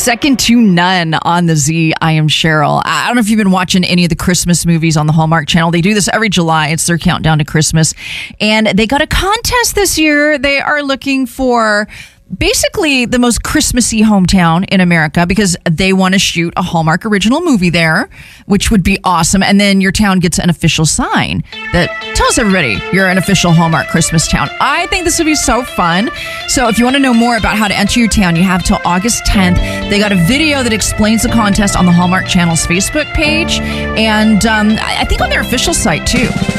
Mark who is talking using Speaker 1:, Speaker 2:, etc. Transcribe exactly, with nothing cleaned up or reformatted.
Speaker 1: Second to none on the Z. I am Cheryl. I don't know if you've been watching any of the Christmas movies on the Hallmark Channel. They do this every July. It's their countdown to Christmas. And they got a contest this year. They are looking for basically the most Christmassy hometown in America because they want to shoot a Hallmark original movie there, which would be awesome. And then your town gets an official sign that tells everybody you're an official Hallmark Christmas town. I think this would be so fun. So if you want to know more about how to enter your town, you have till August tenth. They got a video that explains the contest on the Hallmark Channel's Facebook page and um, I think on their official site too.